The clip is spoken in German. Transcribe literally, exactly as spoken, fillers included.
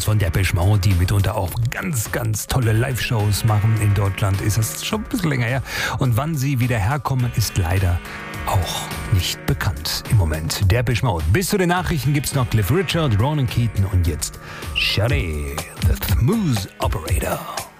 uns von Depeche Mode, die mitunter auch ganz, ganz tolle Live-Shows machen in Deutschland, ist das schon ein bisschen länger her. Und wann sie wieder herkommen, ist leider auch nicht bekannt im Moment. Depeche Mode. Bis zu den Nachrichten gibt's noch Cliff Richard, Ronan Keaton und jetzt Shadi, the Smooth Operator.